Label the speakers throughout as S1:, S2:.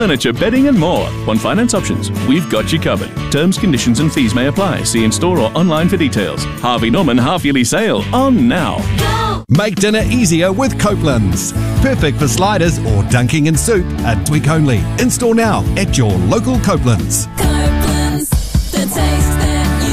S1: Furniture, bedding and more. On finance options, we've got you covered. Terms, conditions and fees may apply. See in store or online for details. Harvey Norman half-yearly sale on now.
S2: Make dinner easier with Copeland's. Perfect for sliders or dunking in soup. A tweak only. In-store now at your local Copeland's.
S3: Copeland's, the taste that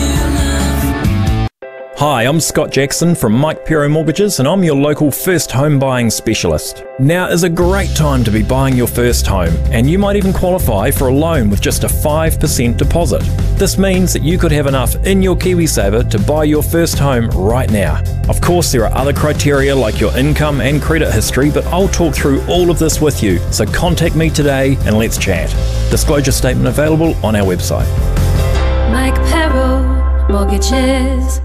S3: you love.
S4: Hi, I'm Scott Jackson from Mike Pero Mortgages and I'm your local first home buying specialist. Now is a great time to be buying your first home and you might even qualify for a loan with just a 5% deposit. This means that you could have enough in your KiwiSaver to buy your first home right now. Of course, there are other criteria like your income and credit history, but I'll talk through all of this with you, so contact me today and let's chat. Disclosure statement available on our website.
S3: Mike Pero Mortgages.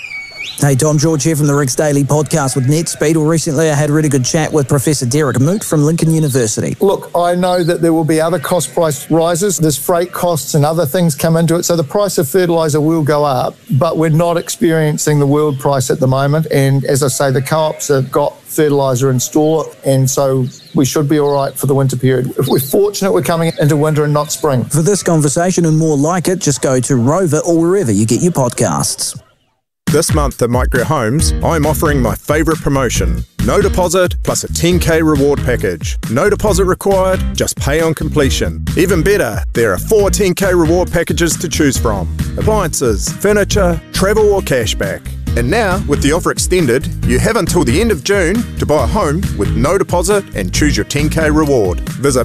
S5: Hey, Tom George here from the Rick's Daily Podcast with NetSpeed. Well, recently I had a really good chat with Professor Derek Moot from Lincoln University.
S6: Look, I know that there will be other cost price rises. There's freight costs and other things come into it. So the price of fertiliser will go up, but we're not experiencing the world price at the moment. And as I say, the co-ops have got fertiliser in store, and so we should be all right for the winter period. If we're fortunate, we're coming into winter and not spring.
S5: For this conversation and more like it, just go to Rover or wherever you get your podcasts.
S7: This month at Micro Homes, I'm offering my favourite promotion. No deposit plus a 10k reward package. No deposit required, just pay on completion. Even better, there are 4 10k reward packages to choose from. Appliances, furniture, travel or cashback. And now, with the offer extended, you have until the end of June to buy a home with no deposit and choose your 10k reward. Visit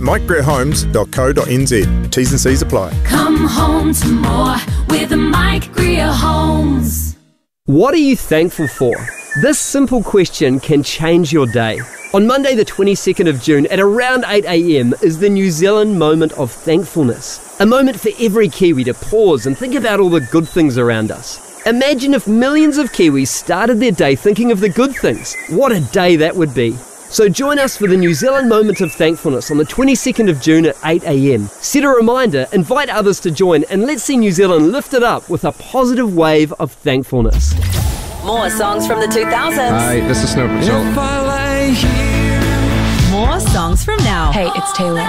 S7: mikegrierhomes.co.nz. T's and C's apply.
S3: Come home to more with Mike Grier Homes.
S8: What are you thankful for? This simple question can change your day. On Monday the 22nd of June at around 8 a.m. is the New Zealand Moment of Thankfulness. A moment for every Kiwi to pause and think about all the good things around us. Imagine if millions of Kiwis started their day thinking of the good things. What a day that would be. So join us for the New Zealand Moment of Thankfulness on the 22nd of June at 8 a.m. Set a reminder, invite others to join, and let's see New Zealand lifted up with a positive wave of thankfulness.
S9: More songs from the 2000s.
S10: Hi, this is Snow Patrol.
S9: More songs from now.
S11: Hey, it's Taylor.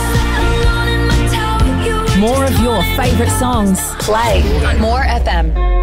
S9: More of your favourite songs.
S11: Play.
S9: More FM.